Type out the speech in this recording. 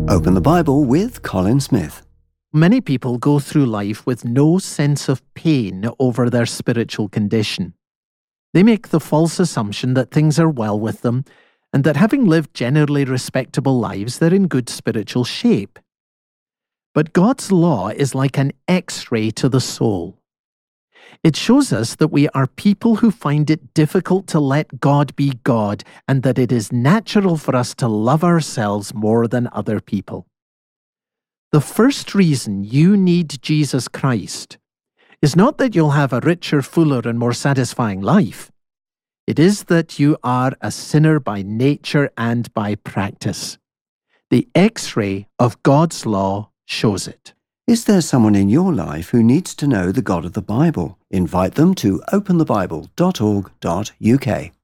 Open the Bible with Colin Smith. Many people go through life with no sense of pain over their spiritual condition. They make the false assumption that things are well with them and that having lived generally respectable lives, they're in good spiritual shape. But God's law is like an X-ray to the soul. It shows us that we are people who find it difficult to let God be God and that it is natural for us to love ourselves more than other people. The first reason you need Jesus Christ is not that you'll have a richer, fuller, and more satisfying life. It is that you are a sinner by nature and by practice. The X-ray of God's law shows it. Is there someone in your life who needs to know the God of the Bible? Invite them to openthebible.org.uk.